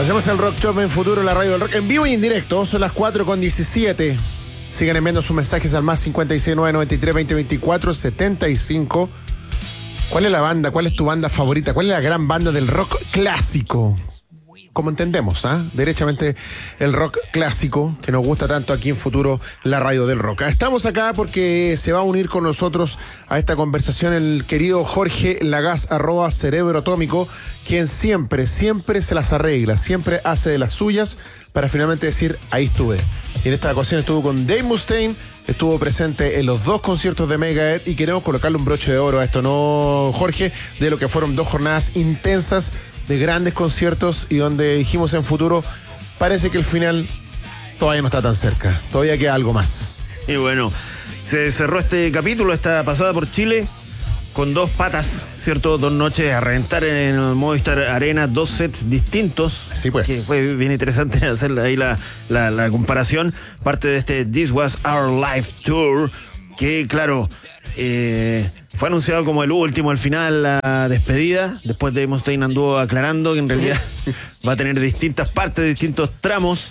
Hacemos el Rock Shop en Futuro, la radio del rock, en vivo y en directo. Son las 4:17. Sigan enviando sus mensajes al más 569 93 20 24 75. ¿Cuál es la banda? ¿Cuál es tu banda favorita? ¿Cuál es la gran banda del rock clásico? Como entendemos, derechamente el rock clásico que nos gusta tanto aquí en Futuro, la radio del rock. Estamos acá porque se va a unir con nosotros a esta conversación el querido Jorge Lagaz, @cerebroatómico, quien siempre se las arregla, siempre hace de las suyas para finalmente decir, ahí estuve. Y en esta ocasión estuvo con Dave Mustaine, estuvo presente en los 2 conciertos de Megadeth y queremos colocarle un broche de oro a esto, ¿no, Jorge? De lo que fueron 2 jornadas intensas de grandes conciertos y donde dijimos en Futuro, parece que el final todavía no está tan cerca, todavía queda algo más. Y bueno, se cerró este capítulo, esta pasada por Chile, con 2 patas, ¿cierto? 2 noches a reventar en el Movistar Arena, 2 sets distintos. Sí, pues. Que fue bien interesante hacer ahí la comparación. Parte de este This Was Our Life Tour, que claro, fue anunciado como el último, al final, la despedida. Después de Mustaine anduvo aclarando que en realidad va a tener distintas partes, distintos tramos.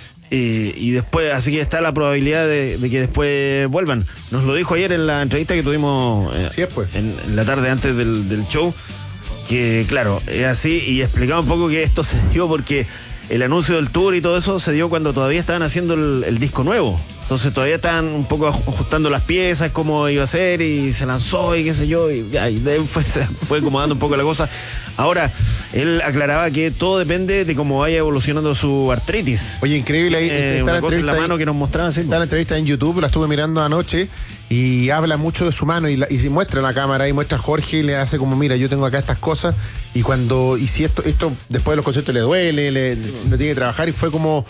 Y después, así que está la probabilidad de que después vuelvan. Nos lo dijo ayer en la entrevista que tuvimos en la tarde antes del show, que claro, es así, y explicaba un poco que esto se dio porque el anuncio del tour y todo eso se dio cuando todavía estaban haciendo el disco nuevo. Entonces todavía estaban un poco ajustando las piezas, cómo iba a ser, y se lanzó y qué sé yo, y de ahí fue acomodando un poco la cosa. Ahora, él aclaraba que todo depende de cómo vaya evolucionando su artritis. Oye, increíble, ahí está la cosa en la mano que nos mostraba. Está la entrevista en YouTube, la estuve mirando anoche, y habla mucho de su mano, y muestra en la cámara, y muestra a Jorge, y le hace como, mira, yo tengo acá estas cosas, y si esto después de los conciertos le duele, si no tiene que trabajar, y fue como,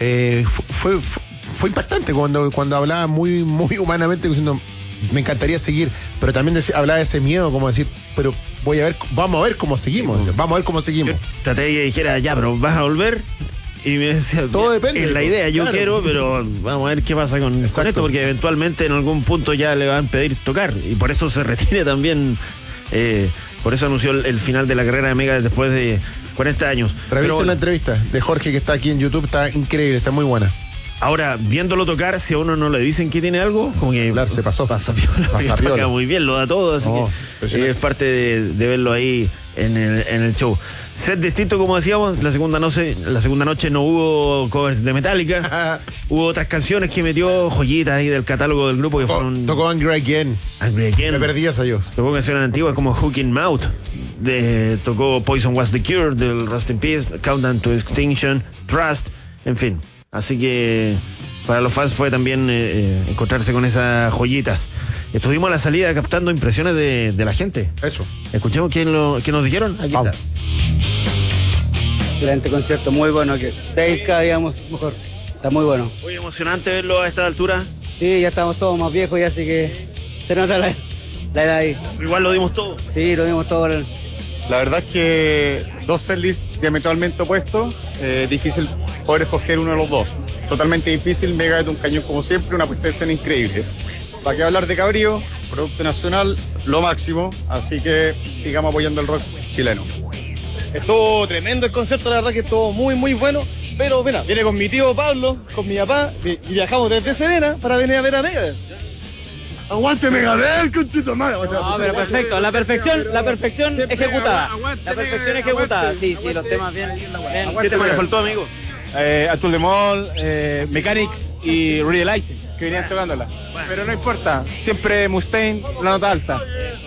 fue impactante cuando hablaba muy, muy humanamente, diciendo, me encantaría seguir, pero también hablaba de ese miedo, como decir, pero vamos a ver cómo seguimos, vamos a ver cómo seguimos. Yo traté de que dijera, ya, pero ¿vas a volver? Y me decía, todo depende. Es la idea, yo quiero, pero vamos a ver qué pasa con esto, porque eventualmente en algún punto ya le van a pedir tocar, y por eso se retire también, por eso anunció el final de la carrera de Megadeth después de 40 años. Revisen la entrevista de Jorge que está aquí en YouTube, está increíble, está muy buena. Ahora, viéndolo tocar, si a uno no le dicen que tiene algo, como que claro, se pasó. Pasa piola. Toca muy bien, lo da todo, así que es parte de verlo ahí en el show. Set distinto, como decíamos, la segunda noche no hubo covers de Metallica. Hubo otras canciones que metió, joyitas ahí del catálogo del grupo que fueron... Tocó Angry Again. Me perdí esa yo. Tocó canciones antiguas como Hooking Mouth. Tocó Poison Was the Cure, del Rust in Peace, Countdown to Extinction, Trust, en fin. Así que para los fans fue también encontrarse con esas joyitas. Estuvimos a la salida captando impresiones de la gente. Eso. Escuchemos qué nos dijeron. Aquí está. Excelente concierto, muy bueno. Que cada día mejor. Está muy bueno. Muy emocionante verlo a esta altura. Sí, ya estamos todos más viejos ya, así que se nota la edad ahí. Igual lo dimos todo. Sí, lo dimos todo. La verdad es que 2 setlists diametralmente opuestos, difícil poder escoger uno de los 2. Totalmente difícil, Megadeth un cañón como siempre, una puesta de escena increíble. ¿Para qué hablar de Cabrío? Producto nacional, lo máximo, así que sigamos apoyando el rock chileno. Estuvo tremendo el concierto, la verdad que estuvo muy, muy bueno. Pero mira, viene con mi tío Pablo, con mi papá, y viajamos desde Serena para venir a ver a Megadeth. ¡Aguante Megadeth, conchito madre! No, pero perfecto, la perfección ejecutada. La perfección ejecutada, sí, los temas bien. ¿Qué tema le faltó, amigo? Atul de Mall, Mechanics y Really Lighting, que venían tocándola. Bueno. Pero no importa, siempre Mustaine, la nota alta.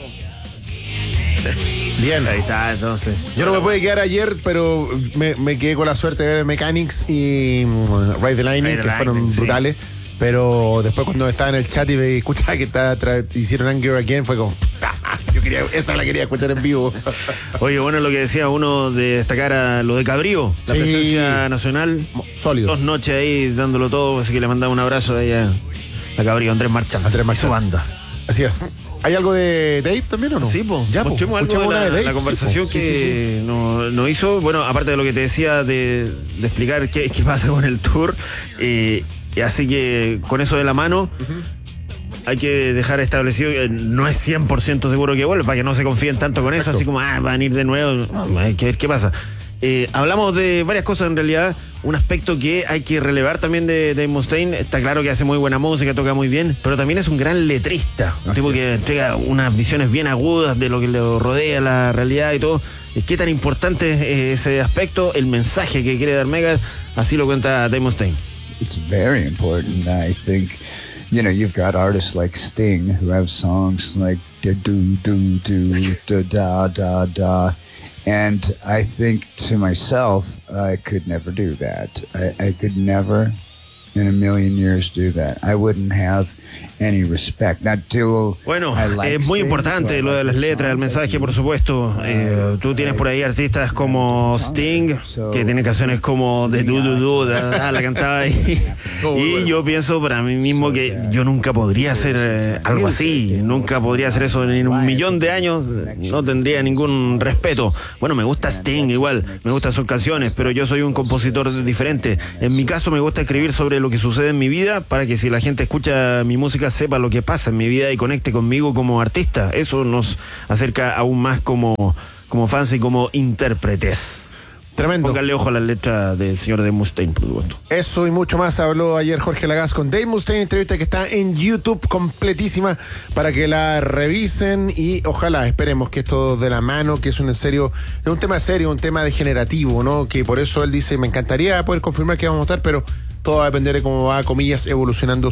Bien. Ahí está, entonces. Yo no me pude quedar ayer, pero me quedé con la suerte de ver Mechanics y Ride the Lightning, que fueron brutales. Pero después cuando estaba en el chat y me escuchaba que hicieron Angry Again, fue como... esa la quería escuchar en vivo. Oye, bueno, lo que decía uno de destacar a lo de Cabrío, la presencia nacional. Sólido. 2 noches ahí dándolo todo, así que le mandamos un abrazo ahí a Cabrío, Andrés Marchand. Su banda. Así es. ¿Hay algo de Dave también o no? Sí, pues. Ya, escuchemos algo de la conversación que nos hizo. Bueno, aparte de lo que te decía de explicar qué pasa con el tour. Así que con eso de la mano, hay que dejar establecido que no es 100% seguro que vuelva, para que no se confíen tanto con eso, así como, van a ir de nuevo, hay que ver qué pasa. Hablamos de varias cosas en realidad. Un aspecto que hay que relevar también de Dave Mustaine. Está claro que hace muy buena música, toca muy bien, pero también es un gran letrista. Un tipo que entrega unas visiones bien agudas de lo que le rodea, la realidad y todo. ¿Qué tan importante es ese aspecto? El mensaje que quiere dar Megadeth, así lo cuenta Dave Mustaine. It's very important. I think, you've got artists like Sting who have songs like da do do do da da da. And I think to myself, I could never do that. I could never in a million years do that. I wouldn't have any respect. Bueno, es muy importante lo de las letras, el mensaje, por supuesto. Tú tienes por ahí artistas como Sting, que tiene canciones como The Do Do Do, la cantaba ahí. Y yo pienso para mí mismo que yo nunca podría hacer algo así, nunca podría hacer eso en 1.000.000 de años, no tendría ningún respeto. Bueno, me gusta Sting igual, me gustan sus canciones, pero yo soy un compositor diferente. En mi caso me gusta escribir sobre lo que sucede en mi vida para que si la gente escucha mi música sepa lo que pasa en mi vida y conecte conmigo como artista. Eso nos acerca aún más como fans y como intérpretes. Tremendo. Pónganle ojo a la letra del señor Dave Mustaine, por supuesto. Eso y mucho más habló ayer Jorge Lagasse con Dave Mustaine, entrevista que está en YouTube completísima para que la revisen y ojalá esperemos que esto de la mano, que es un tema serio, un tema degenerativo, ¿no? Que por eso él dice, me encantaría poder confirmar que vamos a estar, pero todo va a depender de cómo va, comillas, evolucionando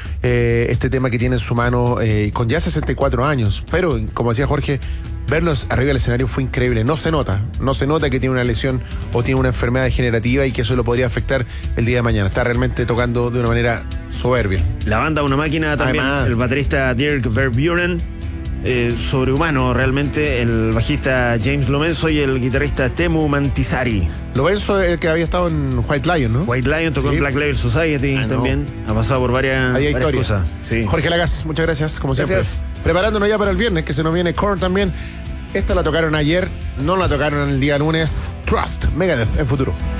este tema que tiene en su mano con ya 64 años. Pero, como decía Jorge, verlos arriba del escenario fue increíble. No se nota que tiene una lesión o tiene una enfermedad degenerativa y que eso lo podría afectar el día de mañana. Está realmente tocando de una manera soberbia. La banda Una Máquina también, Además, el baterista Dirk Verbeuren, sobrehumano realmente, el bajista James Lomenzo y el guitarrista Teemu Mantisari. Lomenzo es el que había estado en White Lion, ¿no? White Lion tocó Sí. en Black Label Society también. Ha pasado por varias cosas. Sí. Jorge Lagasse, muchas gracias, como siempre. Gracias. Preparándonos ya para el viernes, que se nos viene Korn también. Esta la tocaron ayer, no la tocaron el día lunes. Trust, Megadeth en Futuro.